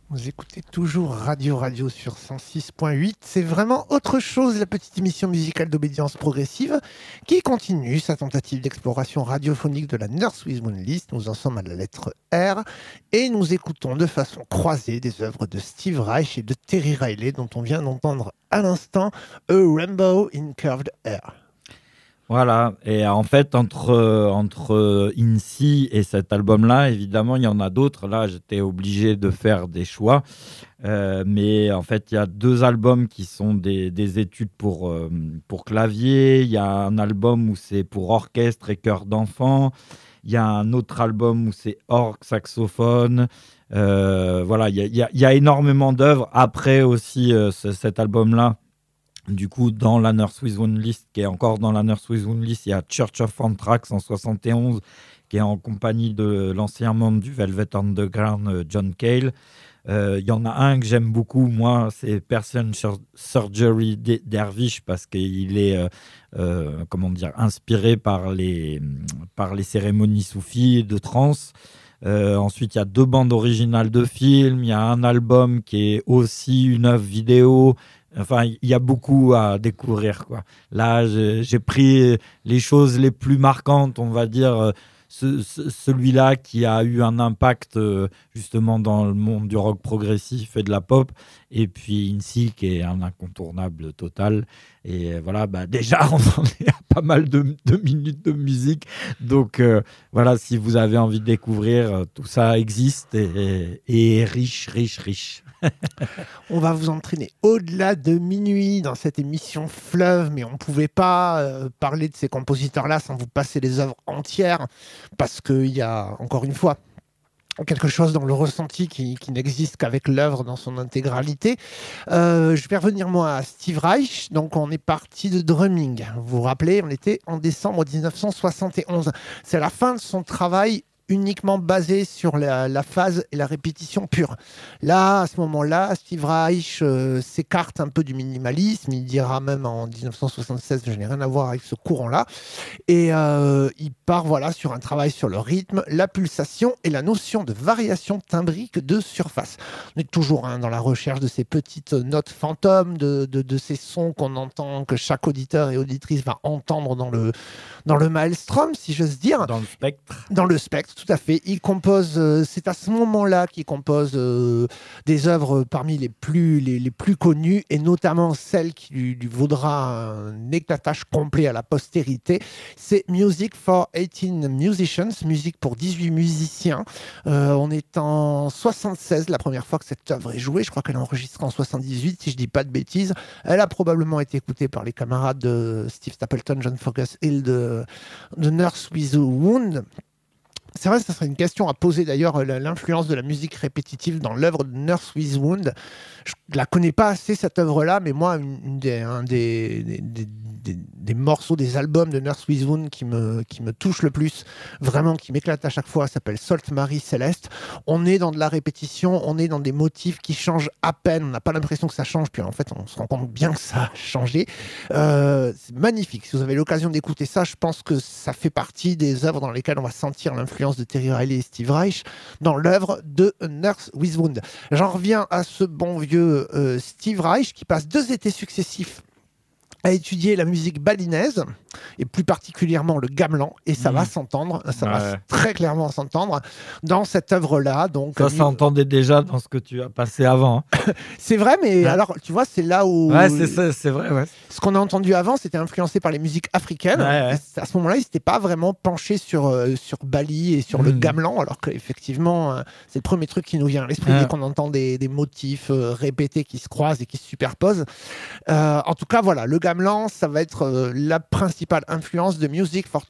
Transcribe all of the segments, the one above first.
Vous écoutez toujours Radio sur 106.8. C'est vraiment autre chose, la petite émission musicale d'obédience progressive qui continue sa tentative d'exploration radiophonique de la Nurse with Moon List. Nous en sommes à la lettre R et nous écoutons de façon croisée des œuvres de Steve Reich et de Terry Riley dont on vient d'entendre à l'instant A Rainbow in Curved Air. Voilà, et en fait, entre INSEE et cet album-là, évidemment, il y en a d'autres. Là, j'étais obligé de faire des choix. Mais en fait, il y a deux albums qui sont des études pour clavier. Il y a un album où c'est pour orchestre et chœur d'enfant. Il y a un autre album où c'est orgue, saxophone. Voilà, il y a énormément d'œuvres. Après aussi, cet album-là, du coup, dans la Nurse with One List, qui est encore dans la Nurse with One List, il y a Church of Anthrax en 71, qui est en compagnie de l'ancien membre du Velvet Underground, John Cale. Il y en a un que j'aime beaucoup, moi, c'est Persian Surgery Dervish, parce qu'il est inspiré par les cérémonies soufis de trance. Ensuite, il y a deux bandes originales de films, il y a un album qui est aussi une œuvre vidéo. Enfin, il y a beaucoup à découvrir, quoi. Là, j'ai pris les choses les plus marquantes, on va dire, celui-là qui a eu un impact justement dans le monde du rock progressif et de la pop, et puis INSEE qui est un incontournable total. Et voilà, déjà, on en est à pas mal de minutes de musique. Donc voilà, si vous avez envie de découvrir, tout ça existe et riche. On va vous entraîner au-delà de minuit dans cette émission Fleuve, mais on ne pouvait pas parler de ces compositeurs-là sans vous passer les œuvres entières, parce qu'il y a, encore une fois, quelque chose dans le ressenti qui n'existe qu'avec l'œuvre dans son intégralité. Je vais revenir moi à Steve Reich. Donc on est parti de drumming. Vous vous rappelez, on était en décembre 1971. C'est la fin de son travail uniquement basé sur la phase et la répétition pure. Là, à ce moment-là, Steve Reich s'écarte un peu du minimalisme. Il dira même en 1976, je n'ai rien à voir avec ce courant-là. Et il part sur un travail sur le rythme, la pulsation et la notion de variation timbrique de surface. On est toujours dans la recherche de ces petites notes fantômes, de ces sons qu'on entend, que chaque auditeur et auditrice va entendre dans le maelstrom, si j'ose dire. Dans le spectre. Dans le spectre, tout à fait. Il compose, c'est à ce moment-là qu'il compose des œuvres parmi les plus connues, et notamment celle qui lui vaudra un éclatage complet à la postérité. C'est Music for 18 Musicians, musique pour 18 musiciens. On est en 76, la première fois que cette œuvre est jouée. Je crois qu'elle est enregistrée en 78, si je ne dis pas de bêtises. Elle a probablement été écoutée par les camarades de Steve Stapleton, John Fogerty Hill de Nurse with a Wound. C'est vrai, ça serait une question à poser d'ailleurs, l'influence de la musique répétitive dans l'œuvre de Nurse with Wound. Je ne la connais pas assez, cette œuvre-là, mais moi, un des morceaux, des albums de Nurse with Wound qui me touche le plus, vraiment qui m'éclate à chaque fois, s'appelle Salt Marie Céleste. On est dans de la répétition, on est dans des motifs qui changent à peine, on n'a pas l'impression que ça change, puis en fait, on se rend compte bien que ça a changé. C'est magnifique. Si vous avez l'occasion d'écouter ça, je pense que ça fait partie des œuvres dans lesquelles on va sentir l'influence de Terry Riley et Steve Reich dans l'œuvre de Nurse with Wound. J'en reviens à ce bon vieux Steve Reich qui passe 2 étés successifs à étudier la musique balinaise et plus particulièrement le gamelan, et ça va s'entendre, va très clairement s'entendre dans cette œuvre-là. Donc, ça s'entendait déjà dans ce que tu as passé avant. C'est vrai, mais alors, tu vois, c'est là où... Ouais, c'est vrai, ouais. Ce qu'on a entendu avant, c'était influencé par les musiques africaines. Ouais. À ce moment-là, il ne s'était pas vraiment penché sur Bali et sur le gamelan, alors qu'effectivement, c'est le premier truc qui nous vient à l'esprit dès qu'on entend des motifs répétés qui se croisent et qui se superposent. En tout cas, voilà, le gamelan, ça va être la principale influence de Music for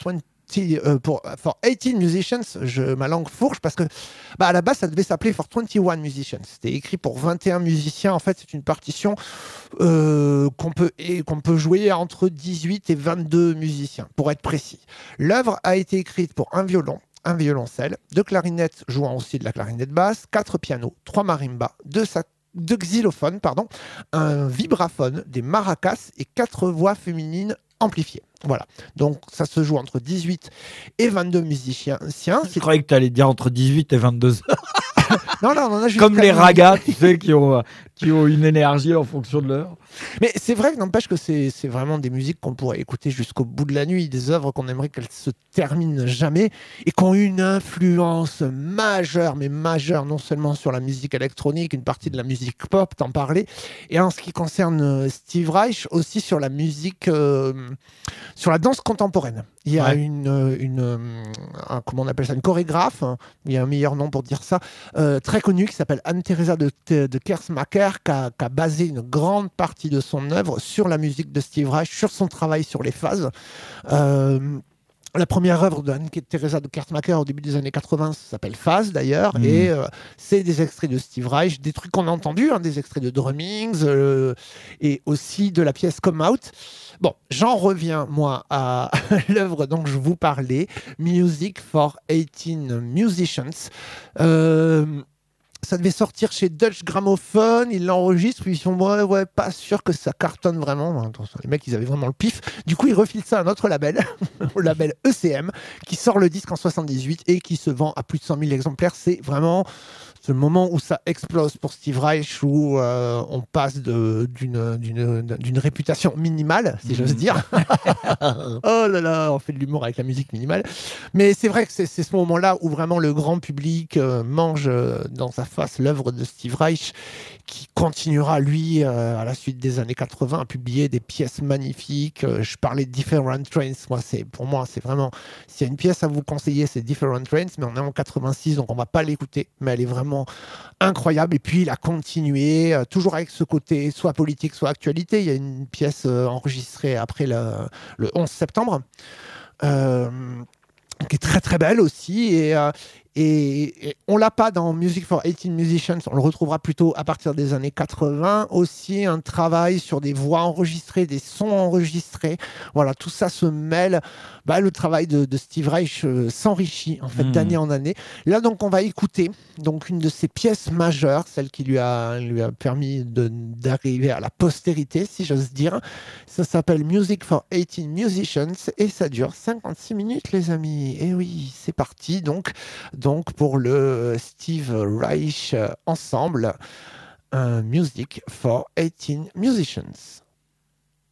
18 Musicians. Ma langue fourche parce que à la base ça devait s'appeler For 21 Musicians. C'était écrit pour 21 musiciens. En fait, c'est une partition qu'on peut jouer entre 18 et 22 musiciens, pour être précis. L'œuvre a été écrite pour un violon, un violoncelle, 2 clarinettes jouant aussi de la clarinette basse, 4 pianos, 3 marimbas, 2 xylophones, un vibraphone, des maracas et 4 voix féminines amplifiées. Voilà. Donc, ça se joue entre 18 et 22 musiciens. Je croyais que tu allais dire entre 18 et 22 heures. Non, là, on en a juste Comme les 4 minutes. ragas, tu sais, qui ont une énergie en fonction de l'heure. Mais c'est vrai, n'empêche que c'est vraiment des musiques qu'on pourrait écouter jusqu'au bout de la nuit, des œuvres qu'on aimerait qu'elles se terminent jamais et qui ont eu une influence majeure, mais majeure non seulement sur la musique électronique, une partie de la musique pop, t'en parlais, et en ce qui concerne Steve Reich, aussi sur la musique, sur la danse contemporaine. Il y a Ouais. comment on appelle ça, une chorégraphe, hein, il y a un meilleur nom pour dire ça, très connue qui s'appelle Anne-Theresa de Kersmacher, qui a basé une grande partie de son œuvre sur la musique de Steve Reich, sur son travail sur les phases. La première œuvre d'Anne-Theresa de Kersmacher au début des années 80 s'appelle Phase d'ailleurs, et c'est des extraits de Steve Reich, des trucs qu'on a entendus, hein, des extraits de Drummings, et aussi de la pièce Come Out. Bon, j'en reviens, moi, à l'œuvre dont je vous parlais, Music for 18 Musicians. Ça devait sortir chez Dutch Gramophone, ils l'enregistrent, puis ils sont ouais, pas sûr que ça cartonne vraiment. Attention, les mecs, ils avaient vraiment le pif. Du coup, ils refilent ça à un autre label, au label ECM, qui sort le disque en 78 et qui se vend à plus de 100 000 exemplaires. C'est vraiment ce moment où ça explose pour Steve Reich, où on passe d'une réputation minimale, si j'ose dire. Oh là là, on fait de l'humour avec la musique minimale. Mais c'est vrai que c'est ce moment-là où vraiment le grand public mange dans sa face l'œuvre de Steve Reich, qui continuera, lui, à la suite des années 80, à publier des pièces magnifiques. Je parlais de Different Trains. Pour moi, c'est vraiment... S'il y a une pièce à vous conseiller, c'est Different Trains, mais on est en 86, donc on va pas l'écouter. Mais elle est vraiment incroyable. Et puis, il a continué, toujours avec ce côté, soit politique, soit actualité. Il y a une pièce enregistrée après le 11 septembre, qui est très très belle aussi, et on l'a pas dans Music for 18 Musicians, on le retrouvera plutôt à partir des années 80, aussi un travail sur des voix enregistrées, des sons enregistrés, voilà, tout ça se mêle. Le travail de Steve Reich s'enrichit en fait d'année en année. Là donc on va écouter donc une de ses pièces majeures, celle qui lui a permis d'arriver à la postérité, si j'ose dire. Ça s'appelle Music for 18 Musicians et ça dure 56 minutes, les amis. Et oui, c'est parti donc pour le Steve Reich ensemble, Music for 18 Musicians.